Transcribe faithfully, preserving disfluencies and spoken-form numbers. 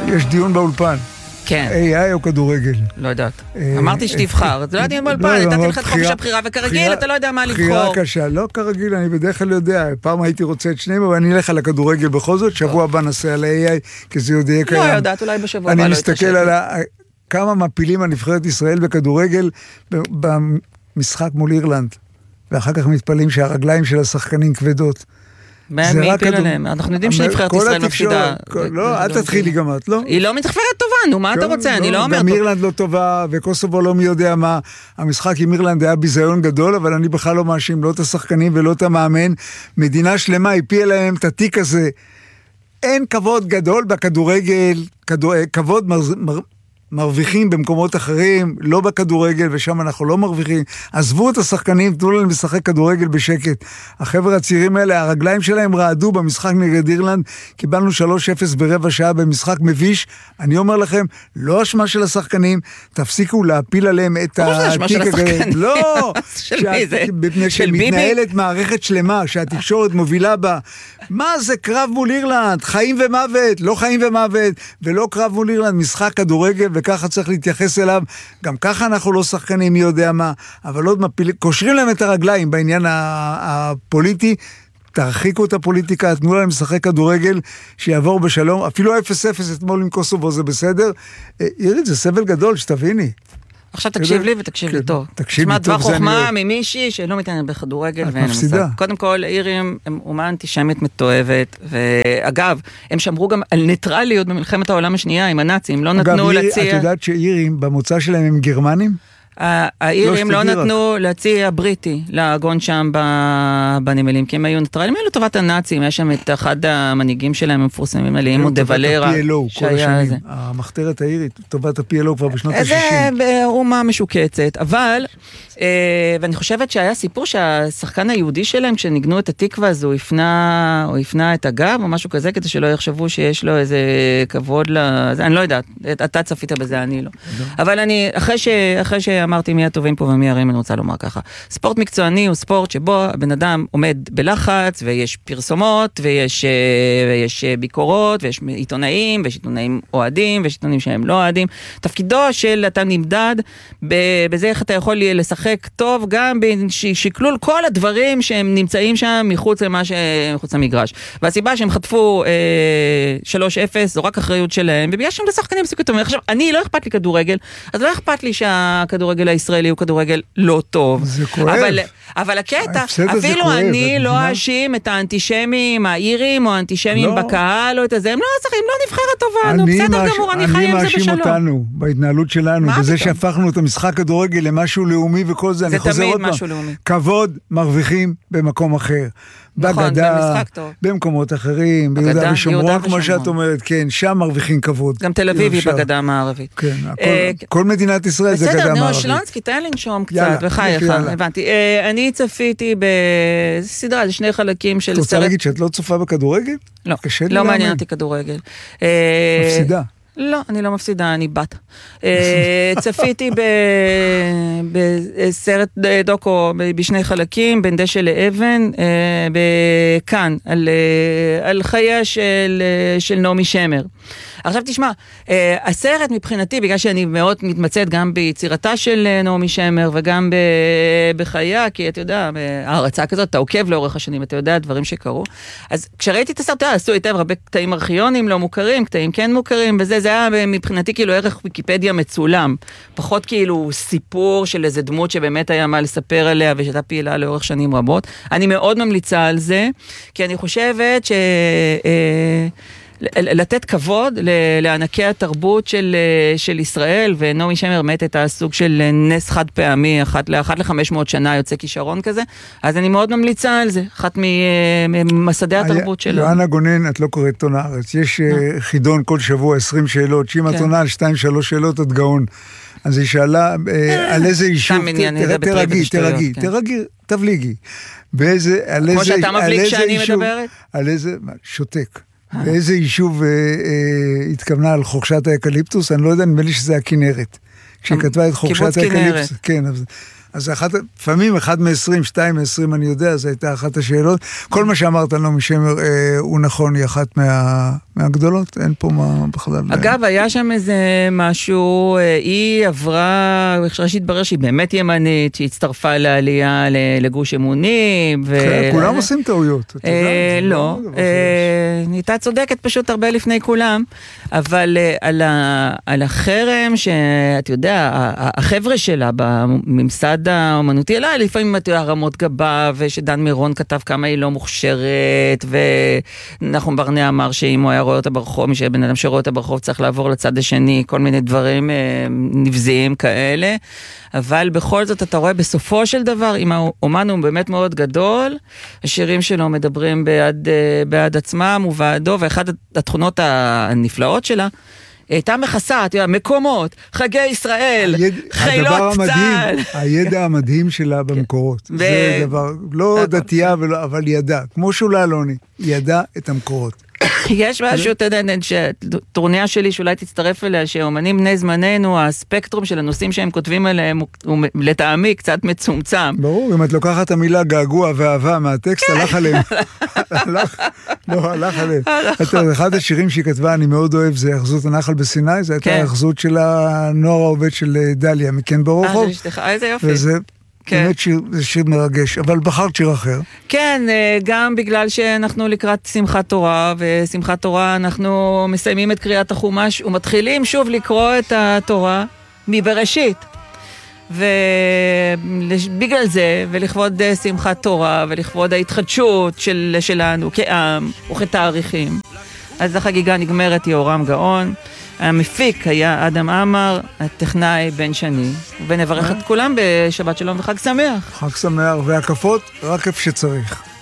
יש דיון באולפן. כן. איי איי או כדורגל? לא יודעת. אמרתי שתבחר. זה לא דיון באולפן, נתתי לך את חופש הבחירה, וכרגיל אתה לא יודע מה לבחור. בחירה קשה. לא כרגיל, אני בדרך כלל יודע. פעם הייתי רוצה את שניהם, אבל אני אלך על הכדורגל בכל זאת. שבוע הבא נסע על איי איי, כי זה יודע קיים. לא יודעת, אולי בשבוע הבא אני לא מסתכל על כמה מפילים הנבחרת ישראל בכדורגל במשחק מול אירלנד. ואחר כך מתפלאים שהרגליים של השחקנים כבדות. מי הפיל עליהם? אנחנו יודעים שנבחרת ישראל מפסידה. לא, אל תתחילי גם את, לא? היא לא מתחפרת טובה, נו, מה אתה רוצה? אני לא אומר... גם אירלנד לא טובה, וקוסובו לא מי יודע מה. המשחק עם אירלנד היה ביזיון גדול, אבל אני בכלל לא מאשים, לא את השחקנים ולא את המאמן. מדינה שלמה הפילה להם את התיק הזה. אין כבוד גדול בכדורגל, כבוד מרוויחים במקומות אחרים, לא בכדורגל, ושם אנחנו לא מרוויחים. עזבו את השחקנים, תנו להם לשחק כדורגל בשקט. החבר'ה הצעירים האלה, הרגליים שלהם רעדו במשחק נגד אירלנד, קיבלנו שלוש אפס ברבע שעה במשחק מביש. אני אומר לכם, לא אשמה של השחקנים, תפסיקו להפיל עליהם את התיק הגדול. לא, מפני שמתנהלת מערכת שלמה, שהתקשורת מובילה בה. מה זה קרב מול אירלנד? חיים ומוות, לא חיים ומוות, ולא קרב מול אירלנד, משחק כדורגל, וככה צריך להתייחס אליו. גם ככה אנחנו לא שחקנים, מי יודע מה, אבל עוד מפילים, קושרים להם את הרגליים בעניין הפוליטי. תרחיקו את הפוליטיקה, תנו להם לשחק כדורגל, שיעבור בשלום. אפילו אפס אפס אתמול עם קוסובו זה בסדר. אירית, זה סבל גדול, שתביני. עכשיו תקשיב לי ותקשיב לי טוב. תשמע דבר חוכמה ממישהי שלא מתעניין בכדורגל ואין מושג. קודם כל, האירים הם אומה אנטישמית מתועבת, ואגב, הם שמרו גם על ניטרליות במלחמת העולם השנייה עם הנאצים, לא נתנו להציע... אגב, את יודעת שאירים במוצא שלהם הם גרמנים? האירים לא נתנו להציע בריטי להגון שם בנמלים, כי הם היו ניטרלים, היו לטובת הנאצים, יש שם את אחד המנהיגים שלהם המפורסמים עליהם, הוא דוולרה, שהיה זה. המחתרת האירית, טובת ה-פי אל או כבר בשנות ה-שישים. זה אומה משוקצת, אבל, ואני חושבת שהיה סיפור שהשחקן היהודי שלהם, כשניגנו את התקווה הזו, הוא הפנה את הגב, או משהו כזה, כדי שלא יחשבו שיש לו איזה כבוד, אני לא יודעת, אתה צפית בזה, אני לא. אבל אני, אחרי ש אמרתי מי הטובים פה ומי הרעים, אני רוצה לומר ככה. ספורט מקצועני הוא ספורט שבו הבן אדם עומד בלחץ, ויש פרסומות, ויש, ויש ביקורות, ויש עיתונאים, ויש עיתונאים אוהדים, ויש עיתונאים שהם לא אוהדים. תפקידו של אתה נמדד בזה איך אתה יכול לשחק טוב, גם בשקלול כל הדברים שהם נמצאים שם מחוץ למה שמחוץ למגרש. והסיבה שהם חטפו שלוש אפס, זו רק אחריות שלהם, ובגלל שהם לשחקנים מספיק טובים. עכשיו, אני לא אכפת לי כדורגל, אז לא אכפת לי שהכדורגל הישראלי הוא כדורגל לא טוב. זה כואב. אבל, אבל הקטע, אפילו כואב, אני לא אשים את האנטישמים, האירים או האנטישמים לא. בקהל או את הזה, הם לא שחקים, לא נבחרת טובה, נו, בסדר מאש... גמור, אני חי עם זה בשלום. אני מאשים אותנו בהתנהלות שלנו, בזה שהפכנו את המשחק כדורגל למשהו לאומי וכל זה, זה תמיד משהו לאומי. כבוד מרוויחים במקום אחר. בגדה, במקומות אחרים, ביהודה ושומרון, כמו שאת אומרת, כן, שם מרוויחים כבוד. גם תל אביב היא בגדה המערבית. כן, כל מדינת ישראל זה גדה המערבית. בסדר, נו, שלונסקי, תן לנשום קצת, וחייך, הבנתי. אני צפיתי בסדרה, זה שני חלקים של... את רוצה להגיד שאת לא צופה בכדורגל? לא, לא מעניין אותי כדורגל. מפסידה. לא, אני לא מפסידה, אני בת. צפיתי בסרט דוקו בשני חלקים, בין דשא לאבן, בכאן, על חייה של נעמי שמר. עכשיו תשמע, הסרט מבחינתי, בגלל שאני מאוד מתמצאת גם ביצירתה של נעמי שמר, וגם בחייה, כי אתה יודע, ההרצאה כזאת, אתה עוקב לאורך השנים, אתה יודע דברים שקרו. אז כשראיתי את הסרט, עשו היטב הרבה קטעים ארכיונים לא מוכרים, קטעים כן מוכרים, וזה זה היה מבחינתי כאילו ערך ויקיפדיה מצולם, פחות כאילו סיפור של איזה דמות שבאמת היה מה לספר עליה, ושאתה פעילה לאורך שנים רבות. אני מאוד ממליצה על זה, כי אני חושבת ש... לתת כבוד לענקי התרבות של, של ישראל, ונעמי שמר מת את הסוג של נס חד פעמי, אחת לאחת לחמש מאות שנה יוצא כישרון כזה, אז אני מאוד ממליצה על זה, אחת ממסדי התרבות שלו. יואנה גונן, את לא קוראת עיתון הארץ, יש חידון כל שבוע עשרים שאלות, שאם את עונה על שתיים שלוש שאלות את גאון, אז היא שאלה על איזה יישוב, תרגי, תרגי, תרגי, תבליגי, כמו שאתה מבליג שאני מדברת? על איזה, שותק. באיזה יישוב התכוונה על חורשת האקליפטוס, אני לא יודע, נדמה לי שזה הכנרת. כשהיא כתבה את חורשת האקליפטוס, כן, אז אחת, לפעמים אחד מ-עשרים, שתיים מ-עשרים, אני יודע, זו הייתה אחת השאלות. כל מה שאמרת נעמי שמר אה, הוא נכון, היא אחת מה, מהגדולות, אין פה מה בכלל. אגב, היה שם איזה משהו, אה, היא עברה, אחרי שהתברר שהיא באמת ימנית, שהיא הצטרפה לעלייה לגוש אמונים. ו... כן, כולם עושים טעויות. אה, לא, אה, נהייתה צודקת פשוט הרבה לפני כולם, אבל אה, על, ה, על החרם, שאת יודע, החבר'ה שלה בממסד האומנותי, אלא לפעמים את יודע, רמות גבה, ושדן מירון כתב כמה היא לא מוכשרת, ונחום ברנע אמר שאם הוא היה רואה אותה ברחוב, מי שבן אדם שרואה אותה ברחוב צריך לעבור לצד השני, כל מיני דברים אה, נבזיים כאלה, אבל בכל זאת אתה רואה בסופו של דבר, אם האומן הוא באמת מאוד גדול, השירים שלו מדברים בעד, בעד עצמם ובעדו, ואחת התכונות הנפלאות שלה, הייתה מכסה, אתה יודע, מקומות, חגי ישראל, חילות צה"ל. הידע המדהים שלה במקורות. זה דבר, לא דתייה, אבל ידע. כמו שולה אלוני, ידע את המקורות. יש משהו, אתה יודע, שטורניה שלי שאולי תצטרף אליה, שאומנים בני זמננו, הספקטרום של הנושאים שהם כותבים עליהם, הוא לטעמי קצת מצומצם. ברור, אם את לוקחת את המילה געגוע ואהבה מהטקסט, הלך עליהם. לא, הלך עליהם. אחד השירים שהיא כתבה, אני מאוד אוהב, זה אחזות הנחל בסיני, זה הייתה האחזות של הנוער העובד של דליה, מכן ברוחוב. אה, זה אשתך, איזה יופי. וזה... באמת שיר, זה שיר מרגש, אבל בחרת שיר אחר. כן, גם בגלל שאנחנו לקראת שמחת תורה, ושמחת תורה אנחנו מסיימים את קריאת החומש, ומתחילים שוב לקרוא את התורה מבראשית. ובגלל זה, ולכבוד שמחת תורה, ולכבוד ההתחדשות של, שלנו כעם וכתאריכים. אז החגיגה נגמרת, יהורם גאון. המפיק היה אדם אמר, הטכנאי בן שני, ונברך את כולם בשבת שלום וחג שמח. חג שמח, והקפות רק איפה שצריך.